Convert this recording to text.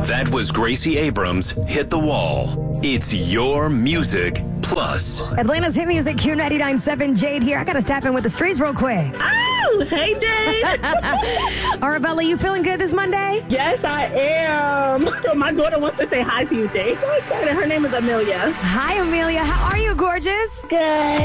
That was Gracie Abrams' Hit the Wall. It's your music plus. Atlanta's hit music, Q99.7. Jade here. I got to step in with the streets real quick. Oh, hey, Jade. Arabella, you feeling good this Monday? Yes, I am. So my daughter wants to say hi to you, Jade. So excited. Her name is Amelia. Hi, Amelia. How are you, gorgeous? Good.